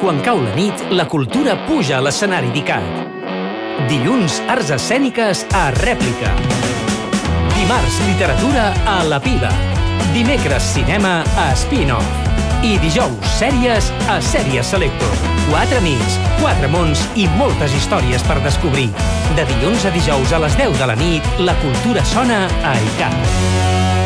Quan cau la nit, la cultura puja a l'escenari d'ICAT. Dilluns, arts escèniques a Rèplica. Dimarts, literatura a La Pila. Dimecres, cinema a Spin-Off. I dijous, sèries a Sèries Selector. 4 amics, 4 mons i moltes històries per descobrir. De dilluns a dijous a les 10 de la nit, la cultura sona a ICAT.